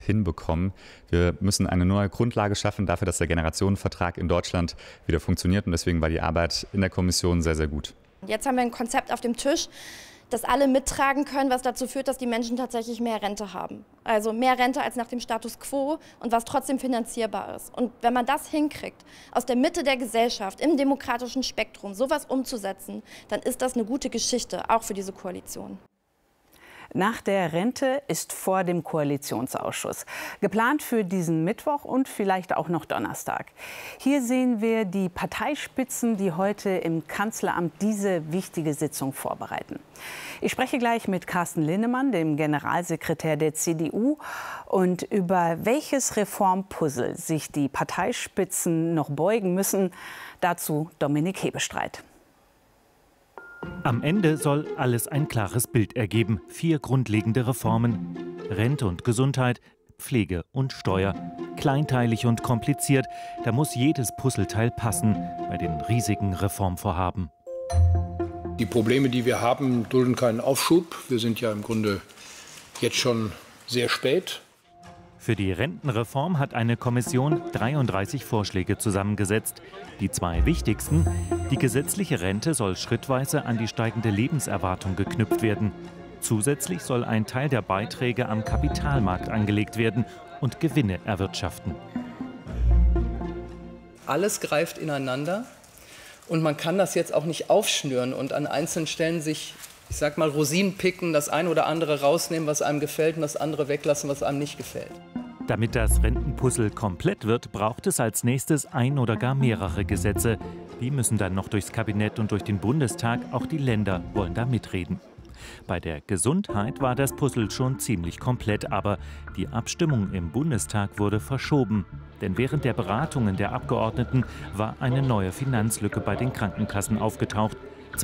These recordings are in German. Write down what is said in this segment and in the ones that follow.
hinbekommen. Wir müssen eine neue Grundlage schaffen dafür, dass der Generationenvertrag in Deutschland wieder funktioniert. Und deswegen war die Arbeit in der Kommission sehr, sehr gut. Jetzt haben wir ein Konzept auf dem Tisch, das alle mittragen können, was dazu führt, dass die Menschen tatsächlich mehr Rente haben. Also mehr Rente als nach dem Status quo und was trotzdem finanzierbar ist. Und wenn man das hinkriegt, aus der Mitte der Gesellschaft, im demokratischen Spektrum, sowas umzusetzen, dann ist das eine gute Geschichte, auch für diese Koalition. Nach der Rente ist vor dem Koalitionsausschuss. Geplant für diesen Mittwoch und vielleicht auch noch Donnerstag. Hier sehen wir die Parteispitzen, die heute im Kanzleramt diese wichtige Sitzung vorbereiten. Ich spreche gleich mit Carsten Linnemann, dem Generalsekretär der CDU, und über welches Reformpuzzle sich die Parteispitzen noch beugen müssen. Dazu Dominik Hebestreit. Am Ende soll alles ein klares Bild ergeben. 4 grundlegende Reformen: Rente und Gesundheit, Pflege und Steuer. Kleinteilig und kompliziert, da muss jedes Puzzleteil passen bei den riesigen Reformvorhaben. Die Probleme, die wir haben, dulden keinen Aufschub. Wir sind ja im Grunde jetzt schon sehr spät. Für die Rentenreform hat eine Kommission 33 Vorschläge zusammengesetzt. Die 2 wichtigsten: Die gesetzliche Rente soll schrittweise an die steigende Lebenserwartung geknüpft werden. Zusätzlich soll ein Teil der Beiträge am Kapitalmarkt angelegt werden und Gewinne erwirtschaften. Alles greift ineinander und man kann das jetzt auch nicht aufschnüren und an einzelnen Stellen sich, ich sag mal, Rosinen picken, das eine oder andere rausnehmen, was einem gefällt, und das andere weglassen, was einem nicht gefällt. Damit das Rentenpuzzle komplett wird, braucht es als nächstes ein oder gar mehrere Gesetze. Die müssen dann noch durchs Kabinett und durch den Bundestag. Auch die Länder wollen da mitreden. Bei der Gesundheit war das Puzzle schon ziemlich komplett, aber die Abstimmung im Bundestag wurde verschoben. Denn während der Beratungen der Abgeordneten war eine neue Finanzlücke bei den Krankenkassen aufgetaucht.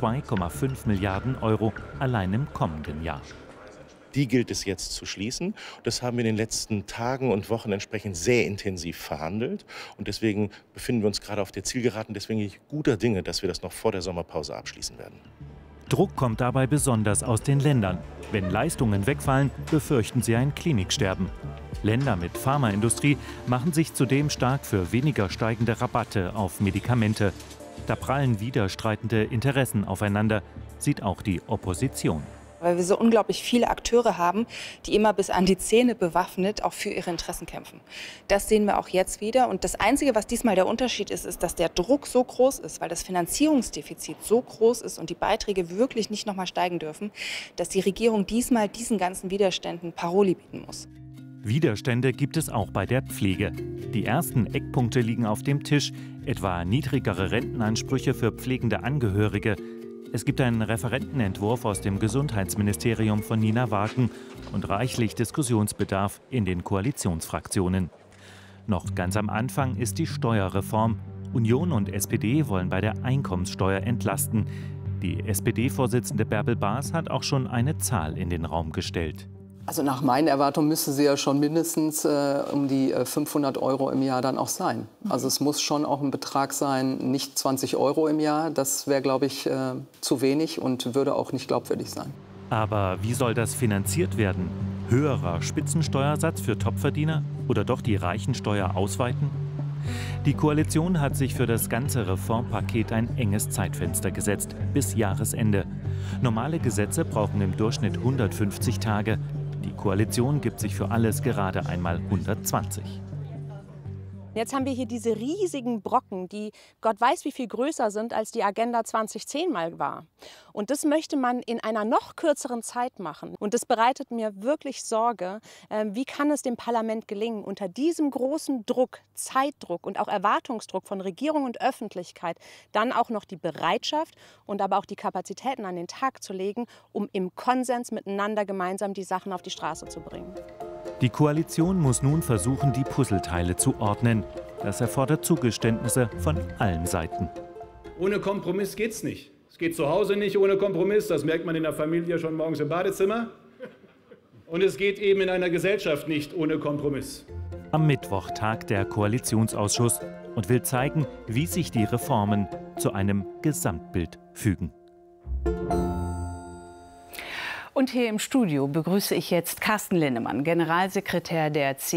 2,5 Milliarden € allein im kommenden Jahr. Die gilt es jetzt zu schließen. Das haben wir in den letzten Tagen und Wochen entsprechend sehr intensiv verhandelt. Und deswegen befinden wir uns gerade auf der Zielgeraden. Deswegen bin ich guter Dinge, dass wir das noch vor der Sommerpause abschließen werden. Druck kommt dabei besonders aus den Ländern. Wenn Leistungen wegfallen, befürchten sie ein Kliniksterben. Länder mit Pharmaindustrie machen sich zudem stark für weniger steigende Rabatte auf Medikamente. Da prallen widerstreitende Interessen aufeinander, sieht auch die Opposition. Weil wir so unglaublich viele Akteure haben, die immer bis an die Zähne bewaffnet auch für ihre Interessen kämpfen. Das sehen wir auch jetzt wieder. Und das Einzige, was diesmal der Unterschied ist, ist, dass der Druck so groß ist, weil das Finanzierungsdefizit so groß ist und die Beiträge wirklich nicht noch mal steigen dürfen, dass die Regierung diesmal diesen ganzen Widerständen Paroli bieten muss. Widerstände gibt es auch bei der Pflege. Die ersten Eckpunkte liegen auf dem Tisch, etwa niedrigere Rentenansprüche für pflegende Angehörige. Es gibt einen Referentenentwurf aus dem Gesundheitsministerium von Nina Wagen und reichlich Diskussionsbedarf in den Koalitionsfraktionen. Noch ganz am Anfang ist die Steuerreform. Union und SPD wollen bei der Einkommenssteuer entlasten. Die SPD-Vorsitzende Bärbel Baas hat auch schon eine Zahl in den Raum gestellt. Also nach meinen Erwartungen müsste sie ja schon mindestens um die 500 € im Jahr dann auch sein. Also es muss schon auch ein Betrag sein, nicht 20 € im Jahr. Das wäre, glaube ich, zu wenig und würde auch nicht glaubwürdig sein. Aber wie soll das finanziert werden? Höherer Spitzensteuersatz für Topverdiener oder doch die Reichensteuer ausweiten? Die Koalition hat sich für das ganze Reformpaket ein enges Zeitfenster gesetzt, bis Jahresende. Normale Gesetze brauchen im Durchschnitt 150 Tage. Die Koalition gibt sich für alles gerade einmal 120. Jetzt haben wir hier diese riesigen Brocken, die Gott weiß wie viel größer sind, als die Agenda 2010 mal war. Und das möchte man in einer noch kürzeren Zeit machen. Und das bereitet mir wirklich Sorge. Wie kann es dem Parlament gelingen, unter diesem großen Druck, Zeitdruck und auch Erwartungsdruck von Regierung und Öffentlichkeit dann auch noch die Bereitschaft und aber auch die Kapazitäten an den Tag zu legen, um im Konsens miteinander gemeinsam die Sachen auf die Straße zu bringen. Die Koalition muss nun versuchen, die Puzzleteile zu ordnen. Das erfordert Zugeständnisse von allen Seiten. Ohne Kompromiss geht's nicht. Es geht zu Hause nicht ohne Kompromiss. Das merkt man in der Familie schon morgens im Badezimmer. Und es geht eben in einer Gesellschaft nicht ohne Kompromiss. Am Mittwoch tagt der Koalitionsausschuss und will zeigen, wie sich die Reformen zu einem Gesamtbild fügen. Und hier im Studio begrüße ich jetzt Carsten Linnemann, Generalsekretär der CDU.